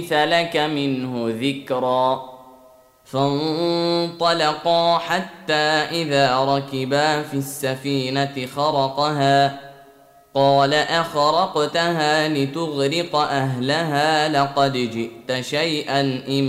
لك منه ذكرا. فانطلقا حتى إذا ركبا في السفينة خرقها قال أخرقتها لتغرق أهلها لقد جئت شيئا إمرا.